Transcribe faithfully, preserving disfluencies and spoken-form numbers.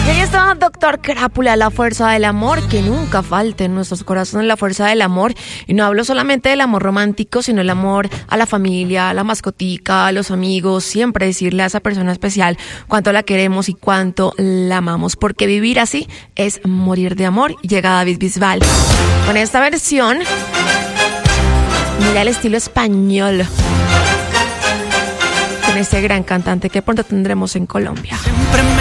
Y ahí está Doctor Crápula, la fuerza del amor, que nunca falte en nuestros corazones la fuerza del amor. Y no hablo solamente del amor romántico, sino el amor a la familia, a la mascotica, a los amigos. Siempre decirle a esa persona especial cuánto la queremos y cuánto la amamos, porque vivir así es morir de amor. Llega David Bisbal con esta versión. Mira el estilo español con este gran cantante que pronto tendremos en Colombia.